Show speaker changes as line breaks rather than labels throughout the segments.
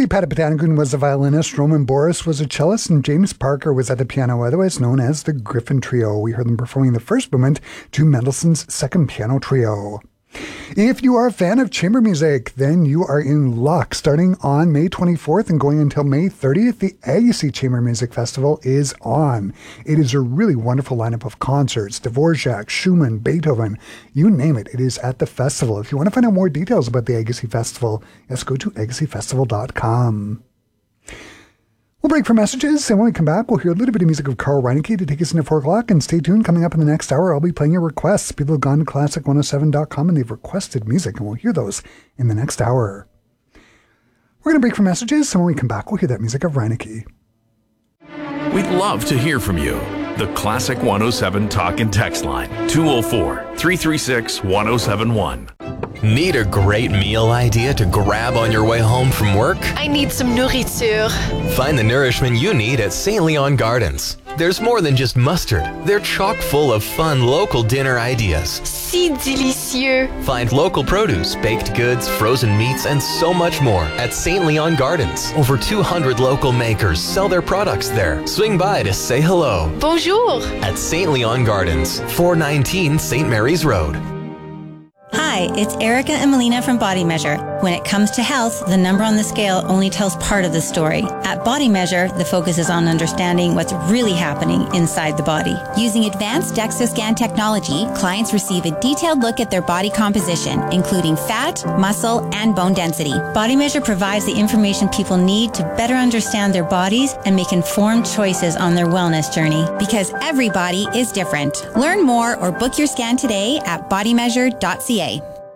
Lee Patapatanakun was a violinist, Roman Boris was a cellist, and James Parker was at the piano, otherwise known as the Griffin Trio. We heard them performing the first movement to Mendelssohn's Second Piano Trio. If you are a fan of chamber music, then you are in luck. Starting on May 24th and going until May 30th, the Agassiz Chamber Music Festival is on. It is a really wonderful lineup of concerts. Dvorak, Schumann, Beethoven, you name it. It is at the festival. If you want to find out more details about the Agassiz Festival, yes, go to agassizfestival.com. We'll break for messages, and when we come back, we'll hear a little bit of music of Carl Reinecke to take us into 4 o'clock. And stay tuned, coming up in the next hour, I'll be playing your requests. People have gone to classic107.com and they've requested music, and we'll hear those in the next hour. We're going to break for messages, and when we come back, we'll hear that music of Reinecke.
We'd love to hear from you. The Classic 107 talk and text line, 204-336-1071.
Need a great meal idea to grab on your way home from work?
I need some nourriture.
Find the nourishment you need at St. Leon Gardens. There's more than just mustard. They're chock full of fun local dinner ideas.
Si délicieux.
Find local produce, baked goods, frozen meats, and so much more at St. Leon Gardens. Over 200 local makers sell their products there. Swing by to say hello.
Bonjour.
At St. Leon Gardens, 419 St. Mary's Road.
Hi, it's Erica and Melina from Body Measure. When it comes to health, the number on the scale only tells part of the story. At Body Measure, the focus is on understanding what's really happening inside the body. Using advanced DEXA scan technology, clients receive a detailed look at their body composition, including fat, muscle, and bone density. Body Measure provides the information people need to better understand their bodies and make informed choices on their wellness journey. Because every body is different. Learn more or book your scan today at bodymeasure.ca.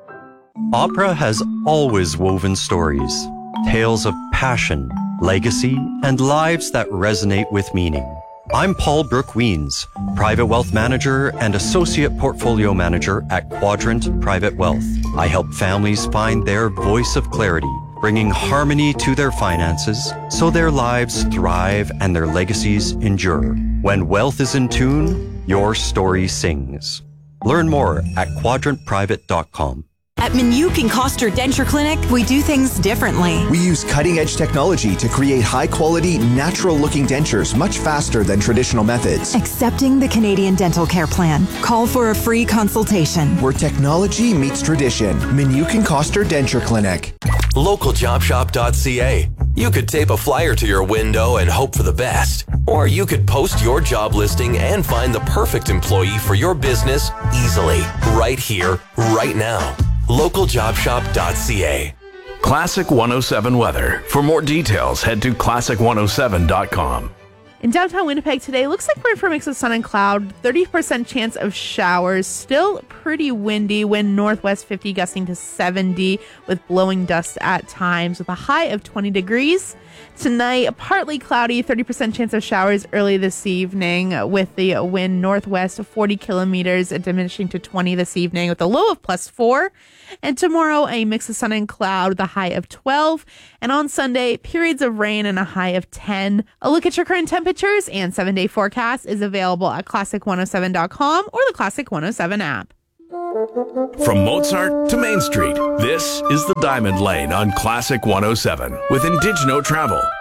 Opera has always woven stories, tales of passion, legacy, and lives that resonate with meaning. I'm Paul Brooke Weens, Private Wealth Manager and Associate Portfolio Manager at Quadrant Private Wealth. I help families find their voice of clarity, bringing harmony to their finances so their lives thrive and their legacies endure. When wealth is in tune, your story sings. Learn more at quadrantprivate.com.
At Minuke and Coster Denture Clinic, we do things differently.
We use cutting-edge technology to create high-quality, natural-looking dentures much faster than traditional methods.
Accepting the Canadian Dental Care Plan. Call for a free consultation.
Where technology meets tradition. Minuke and Coster Denture Clinic.
LocalJobShop.ca. You could tape a flyer to your window and hope for the best. Or you could post your job listing and find the perfect employee for your business easily. Right here, right now. LocalJobShop.ca.
Classic 107 weather. For more details, head to classic107.com.
In downtown Winnipeg today, looks like we're in for a mix of sun and cloud. 30% chance of showers. Still pretty windy. Wind northwest 50 gusting to 70 with blowing dust at times with a high of 20 degrees. Tonight, partly cloudy, 30% chance of showers early this evening with the wind northwest 40 kilometers diminishing to 20 this evening with a low of +4. And tomorrow, a mix of sun and cloud with a high of 12. And on Sunday, periods of rain and a high of 10. A look at your current temperatures and 7-day forecast is available at classic107.com or the Classic 107 app.
From Mozart to Main Street, this is the Diamond Lane on Classic 107 with Indigeno Travel.